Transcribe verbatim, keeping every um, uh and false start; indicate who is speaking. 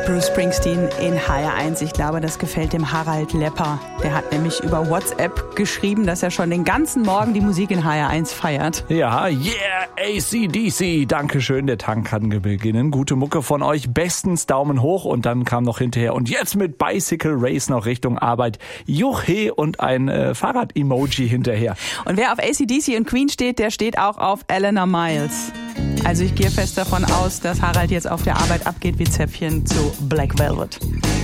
Speaker 1: Bruce Springsteen in H R eins. Ich glaube, das gefällt dem Harald Lepper. Der hat nämlich über WhatsApp geschrieben, dass er schon den ganzen Morgen die Musik in H R eins feiert.
Speaker 2: Ja, yeah, A C D C. Dankeschön, der Tank kann beginnen. Gute Mucke von euch. Bestens Daumen hoch. Und dann kam noch hinterher. Und jetzt mit Bicycle Race noch Richtung Arbeit. Juche und ein äh, Fahrrad-Emoji hinterher.
Speaker 1: Und wer auf A C D C und Queen steht, der steht auch auf Eleanor Miles. Also ich gehe fest davon aus, dass Harald jetzt auf der Arbeit abgeht wie Zäpfchen zu Black Velvet.